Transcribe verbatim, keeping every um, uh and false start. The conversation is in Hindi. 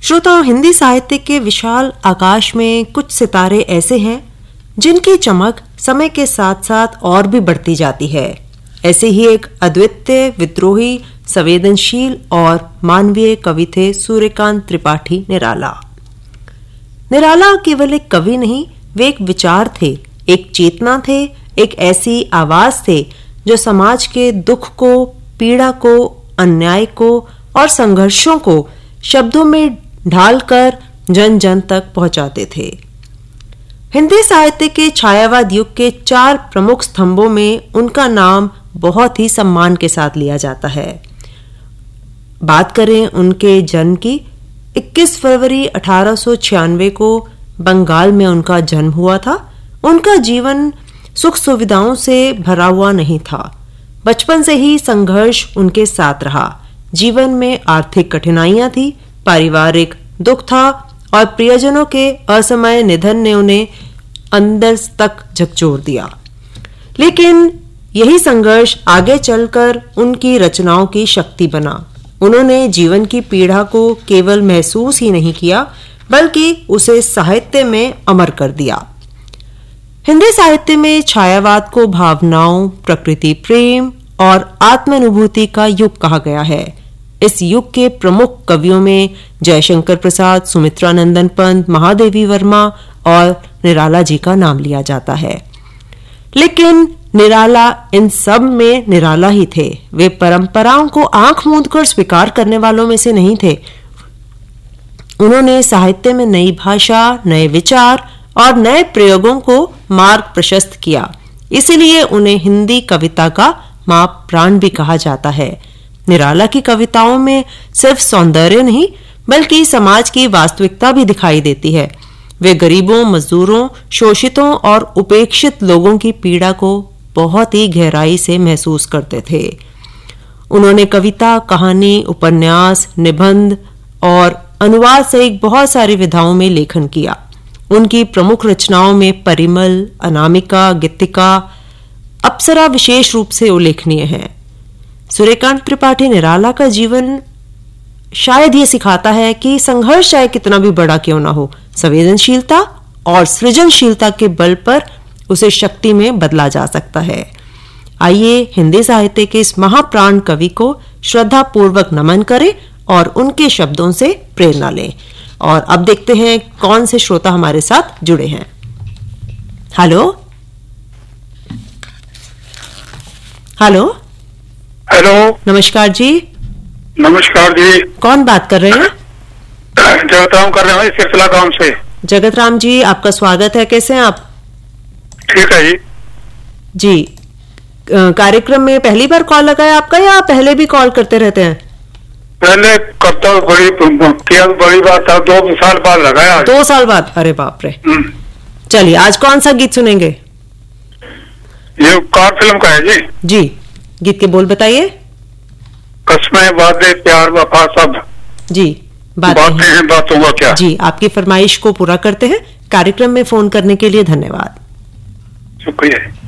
श्रोताओं, हिंदी साहित्य के विशाल आकाश में कुछ सितारे ऐसे हैं जिनकी चमक समय के साथ साथ और भी बढ़ती जाती है। ऐसे ही एक अद्वितीय, विद्रोही, संवेदनशील और मानवीय कवि थे सूर्यकांत त्रिपाठी निराला। निराला केवल एक कवि नहीं, वे एक विचार थे, एक चेतना थे, एक ऐसी आवाज थे जो समाज के दुख को, पीड़ा को, अन्याय को और संघर्षों को शब्दों में ढालकर जन जन तक पहुंचाते थे। हिंदी साहित्य के छायावाद युग के चार प्रमुख स्तंभों में उनका नाम बहुत ही सम्मान के साथ लिया जाता है। बात करें उनके जन्म की, इक्कीस फरवरी अठारह सौ छियानवे को बंगाल में उनका जन्म हुआ था। उनका जीवन सुख सुविधाओं से भरा हुआ नहीं था। बचपन से ही संघर्ष उनके साथ रहा। जीवन में आर्थिक कठिनाइयां थी, पारिवारिक दुख था और प्रियजनों के असमय निधन ने उन्हें अंदर तक झकझोर दिया। लेकिन यही संघर्ष आगे चलकर उनकी रचनाओं की शक्ति बना। उन्होंने जीवन की पीड़ा को केवल महसूस ही नहीं किया, बल्कि उसे साहित्य में अमर कर दिया। हिंदी साहित्य में छायावाद को भावनाओं, प्रकृति प्रेम और आत्मानुभूति का युग कहा गया है। इस युग के प्रमुख कवियों में जयशंकर प्रसाद, सुमित्रा नंदन पंत, महादेवी वर्मा और निराला जी का नाम लिया जाता है। लेकिन निराला इन सब में निराला ही थे। वे परंपराओं को आंख मूंद कर स्वीकार करने वालों में से नहीं थे। उन्होंने साहित्य में नई भाषा, नए विचार और नए प्रयोगों को मार्ग प्रशस्त किया। इसलिए उन्हें हिंदी कविता का मां प्राण भी कहा जाता है। निराला की कविताओं में सिर्फ सौंदर्य नहीं, बल्कि समाज की वास्तविकता भी दिखाई देती है। वे गरीबों, मजदूरों, शोषितों और उपेक्षित लोगों की पीड़ा को बहुत ही गहराई से महसूस करते थे। उन्होंने कविता, कहानी, उपन्यास, निबंध और अनुवाद सहित बहुत सारी विधाओं में लेखन किया। उनकी प्रमुख रचनाओं में परिमल, अनामिका, गीतिका, अप्सरा विशेष रूप से उल्लेखनीय है। सूर्यकांत त्रिपाठी निराला का जीवन शायद ये सिखाता है कि संघर्ष चाहे कितना भी बड़ा क्यों ना हो, संवेदनशीलता और सृजनशीलता के बल पर उसे शक्ति में बदला जा सकता है। आइए हिंदी साहित्य के इस महाप्राण कवि को श्रद्धा पूर्वक नमन करें और उनके शब्दों से प्रेरणा लें। और अब देखते हैं कौन से श्रोता हमारे साथ जुड़े हैं। हेलो हेलो हेलो, नमस्कार जी। नमस्कार जी। कौन बात कर रहे हैं? जगतराम कर रहे हैं सिरसिला गांव से। जगतराम जी, आपका स्वागत है। कैसे हैं आप? ठीक है जी। जी, कार्यक्रम में पहली बार कॉल लगाया आपका या पहले भी कॉल करते रहते हैं? पहले करता हूँ, बड़ी किया बड़ी बात था, दो साल बाद लगाया। दो साल बाद? अरे बाप रे। चलिए, आज कौन सा गीत सुनेंगे? ये कार फिल्म का है जी। जी, गीत के बोल बताइए। कसमें, वादे, प्यार, वफा सब जी बातें हैं, बातों का क्या। जी, आपकी फरमाइश को पूरा करते हैं। कार्यक्रम में फोन करने के लिए धन्यवाद। शुक्रिया।